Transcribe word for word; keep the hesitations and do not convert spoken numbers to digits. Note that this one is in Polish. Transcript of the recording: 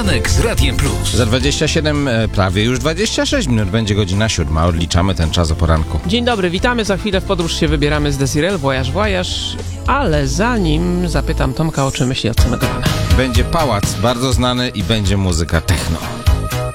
Poranek z Radiem Plus. Za dwadzieścia siedem, prawie już dwadzieścia sześć minut będzie godzina siódma. Odliczamy ten czas o poranku. Dzień dobry, witamy. Za chwilę w podróż się wybieramy z Desirel, Voyage Voyage. Ale zanim zapytam Tomka, o czym myśli od samego rana. Będzie pałac bardzo znany i będzie muzyka techno.